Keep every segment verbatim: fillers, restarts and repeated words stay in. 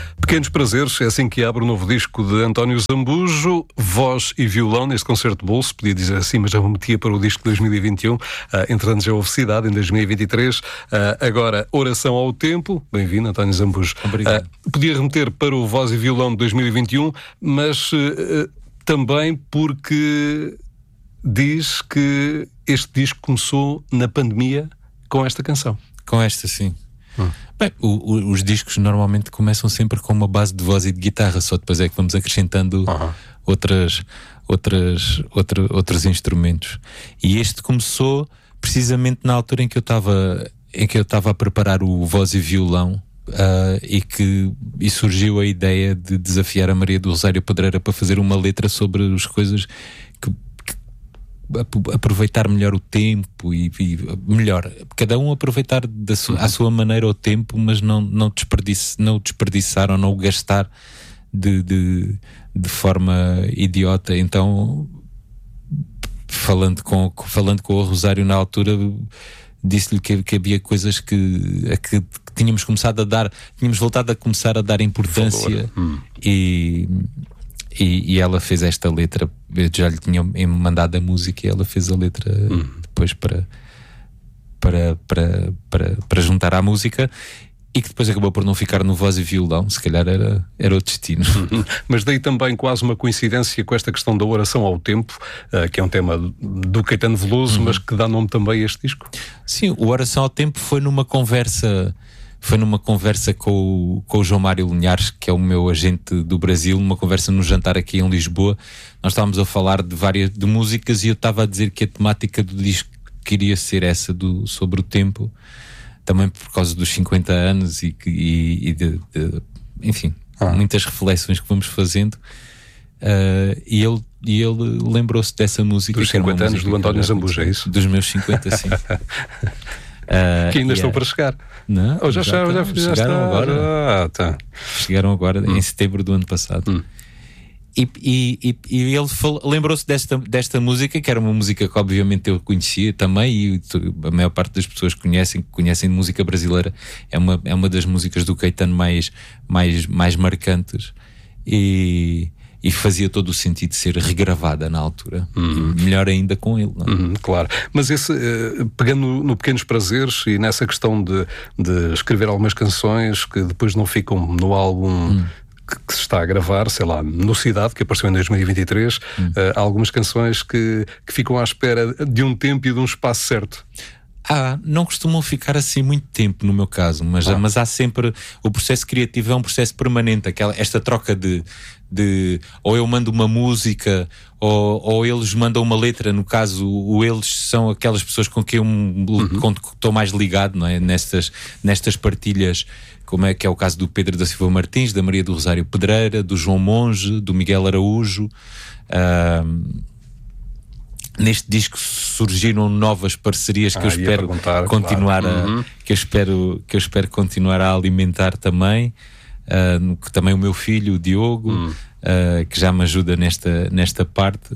Pequenos Prazeres, é assim que abre o novo disco de António Zambujo, voz e violão neste concerto de bolso, podia dizer assim, mas já me metia para o disco de dois mil e vinte e um, uh, entrando já houve cidade em dois mil e vinte e três, uh, agora Oração ao Tempo, bem-vindo António Zambujo. Obrigado. Uh, podia remeter para o voz e violão de dois mil e vinte e um, mas uh, também porque diz que este disco começou na pandemia com esta canção. Com esta, sim. Hum. Bem, o, o, os discos normalmente começam sempre com uma base de voz e de guitarra, só depois é que vamos acrescentando uhum. outras, outras, outra, outros instrumentos. E este começou precisamente na altura em que eu estava em que eu estava a preparar o voz e violão, uh, e que e surgiu a ideia de desafiar a Maria do Rosário Pedreira para fazer uma letra sobre as coisas que aproveitar melhor o tempo e, e melhor, cada um aproveitar da su, uhum. à sua maneira o tempo, mas não, não, desperdice, não o desperdiçar ou não o gastar de, de, de forma idiota. Então, falando com, falando com o Rosário na altura, disse-lhe que, que havia coisas que, a que, que tínhamos começado a dar, tínhamos voltado a começar a dar importância hum. e E, e ela fez esta letra. Eu já lhe tinha mandado a música e ela fez a letra hum. depois para, para, para, para, para juntar à música, e que depois acabou por não ficar no voz e violão. Se calhar era, era o destino. Uhum. Mas daí também quase uma coincidência com esta questão da oração ao tempo, uh, que é um tema do Caetano Veloso, uhum. mas que dá nome também a este disco. Sim, o Oração ao Tempo foi numa conversa Foi numa conversa com o, com o João Mário Linhares, que é o meu agente do Brasil, numa conversa num jantar aqui em Lisboa. Nós estávamos a falar de várias de músicas e eu estava a dizer que a temática do disco queria ser essa do, sobre o tempo, também por causa dos cinquenta anos e, e, e de, de, enfim, ah. muitas reflexões que vamos fazendo. Uh, e ele, e ele lembrou-se dessa música. Dos cinquenta anos do António Zambujo, é isso? Dos meus cinquenta, sim. Uh, que ainda estão é... para chegar. Não, oh, já, já, já, já chegaram está. agora. Ah, tá. Chegaram agora hum. em setembro do ano passado. Hum. E, e, e, e ele falou, lembrou-se desta, desta música, que era uma música que obviamente eu conhecia também, e a maior parte das pessoas que conhecem, que conhecem de música brasileira. É uma, é uma das músicas do Caetano mais, mais, mais marcantes. E E fazia todo o sentido ser regravada na altura. Uhum. E melhor ainda com ele, não é? Uhum, claro. Mas esse, uh, pegando no, no Pequenos Prazeres e nessa questão de, de escrever algumas canções que depois não ficam no álbum uhum. que, que se está a gravar, sei lá, no Cidade, que apareceu em dois mil e vinte e três, uhum. uh, há algumas canções que, que ficam à espera de um tempo e de um espaço certo. Ah, não costumam ficar assim muito tempo no meu caso, mas, ah. mas há sempre, o processo criativo é um processo permanente, aquela, esta troca de, de ou eu mando uma música ou, ou eles mandam uma letra. No caso, o eles são aquelas pessoas com quem eu uhum. estou mais ligado, não é? Nestas, nestas partilhas, como é que é o caso do Pedro da Silva Martins, da Maria do Rosário Pedreira, do João Monge, do Miguel Araújo. Uh, neste disco surgiram novas parcerias que ah, eu espero continuar claro. a, uhum. que eu espero que eu espero continuar a alimentar também, uh, que também o meu filho, o Diogo, uhum. uh, que já me ajuda nesta, nesta parte.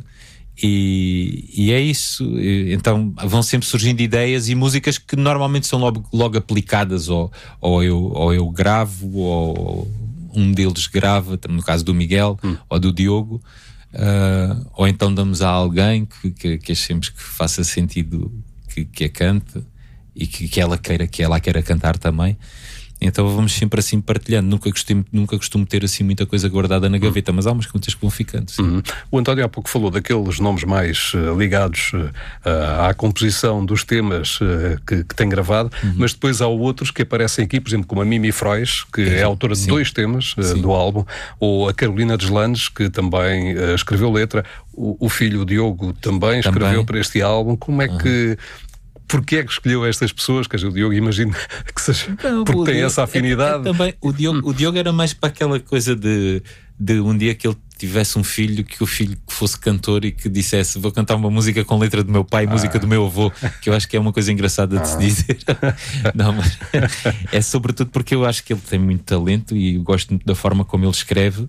E, e é isso. Então vão sempre surgindo ideias e músicas que normalmente são logo, logo aplicadas, ou, ou, eu, ou eu gravo, ou um deles grava, no caso do Miguel uhum. ou do Diogo. Uh, ou então damos a alguém que, que, que achemos que faça sentido que, que a cante e que, que ela queira que ela queira cantar também. Então vamos sempre assim partilhando. Nunca costumo, nunca costumo ter assim muita coisa guardada na gaveta, uhum. mas há umas contas que vão ficando. Uhum. O António há pouco falou daqueles nomes mais uh, ligados uh, à composição dos temas uh, que, que tem gravado, uhum. mas depois há outros que aparecem aqui, por exemplo, como a Mimi Frois, que é, é autora de sim. dois temas uh, do álbum, ou a Carolina Deslandes, que também uh, escreveu letra, o, o filho, o Diogo, também, também escreveu para este álbum. Como é uhum. que Porquê é que escolheu estas pessoas? Que o Diogo, imagino que seja não, porque tem Diogo, essa afinidade. É, é também, o, Diogo, o Diogo era mais para aquela coisa de, de um dia que ele tivesse um filho, que o filho fosse cantor e que dissesse: vou cantar uma música com letra do meu pai, ah. música do meu avô, que eu acho que é uma coisa engraçada de ah. se dizer. Não, mas é sobretudo porque eu acho que ele tem muito talento e eu gosto muito da forma como ele escreve.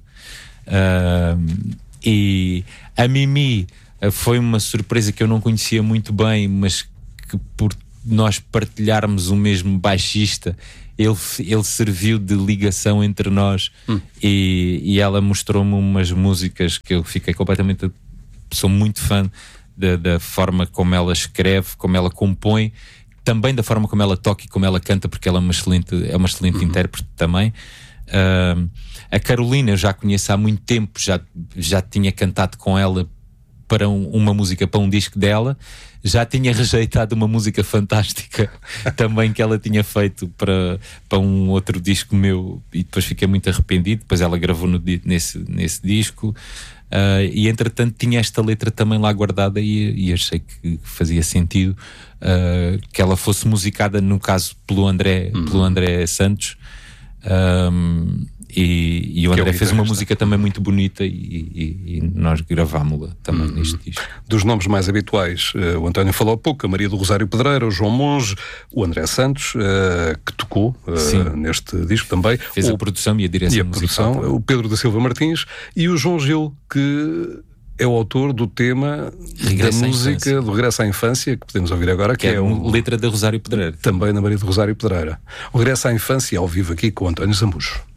Uh, e a Mimi foi uma surpresa que eu não conhecia muito bem, mas que por nós partilharmos o mesmo baixista ele, ele serviu de ligação entre nós hum. e, e ela mostrou-me umas músicas que eu fiquei completamente, sou muito fã da, da forma como ela escreve, como ela compõe, também da forma como ela toca e como ela canta, porque ela é uma excelente, é uma excelente uhum. intérprete também. Uh, a Carolina eu já conheço há muito tempo, já, já tinha cantado com ela para um, uma música, para um disco dela, já tinha rejeitado uma música fantástica também que ela tinha feito para, para um outro disco meu, e depois fiquei muito arrependido. Depois ela gravou no, nesse, nesse disco. Uh, e entretanto tinha esta letra também lá guardada e, e achei que fazia sentido uh, que ela fosse musicada, no caso pelo André, uhum. pelo André Santos, um, e, e o André é fez uma música também muito bonita e, e, e nós gravámos-la também uhum. neste disco. Dos nomes mais habituais, uh, o António falou há pouco, a Maria do Rosário Pedreira, o João Monge, o André Santos, uh, que tocou uh, neste disco também. Fez o, a produção e a direção e a musical. Produção, o Pedro da Silva Martins e o João Gil, que é o autor do tema Regresso da música do Regresso à Infância, que podemos ouvir agora, que, que é, é um, letra da Rosário Pedreira. Também da Maria do Rosário Pedreira. O Regresso à Infância, ao vivo aqui com o António Zambujo.